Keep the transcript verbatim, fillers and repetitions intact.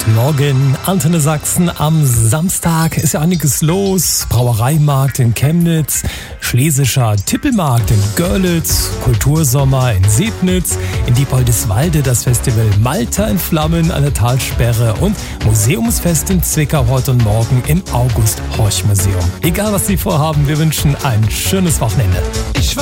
Guten Morgen, Antenne Sachsen. Am Samstag ist ja einiges los. Brauereimarkt in Chemnitz, Schlesischer Tippelmarkt in Görlitz, Kultursommer in Sebnitz, in Diepoldeswalde das Festival Malta in Flammen an der Talsperre und Museumsfest in Zwickau heute und morgen im August-Horch-Museum. Egal was Sie vorhaben, wir wünschen ein schönes Wochenende. Ich